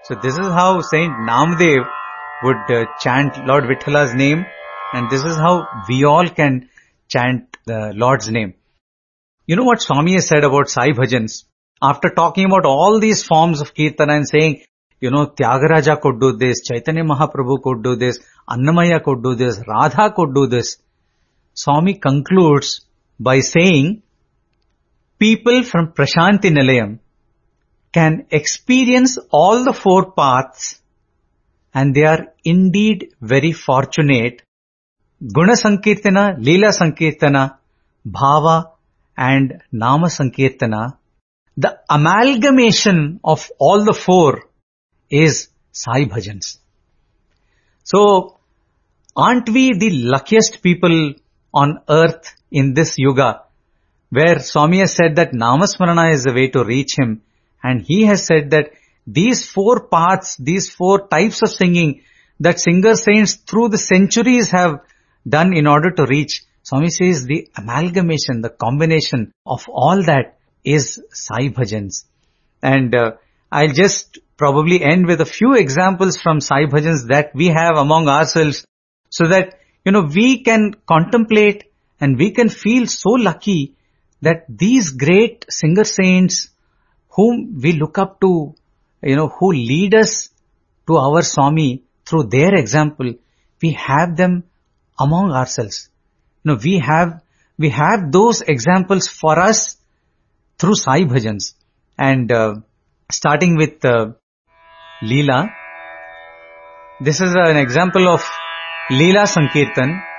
So this is how Saint Namdev would chant Lord Vitthala's name, and this is how we all can chant the Lord's name. You know what Swami has said about Sai Bhajans? After talking about all these forms of Kirtana and saying, Tyagaraja could do this, Chaitanya Mahaprabhu could do this, Annamaya could do this, Radha could do this. Swami concludes by saying, people from Prashanti Nilayam can experience all the four paths and they are indeed very fortunate. Guna Sankirtana, Leela Sankirtana, Bhava and Nama Sankirtana, the amalgamation of all the four is Sai Bhajans. So, aren't we the luckiest people on earth in this yuga, where Swami has said that Namasmarana is the way to reach him, and he has said that these four paths, these four types of singing that singer saints through the centuries have done in order to reach, Swami says the amalgamation, the combination of all that is Sai Bhajans. And I'll just probably end with a few examples from Sai Bhajans that we have among ourselves, so that, we can contemplate and we can feel so lucky that these great singer saints whom we look up to, who lead us to our Swami through their example, we have them among ourselves. We have those examples for us through Sai Bhajans. And starting with Leela, this is an example of Leela Sankirtan.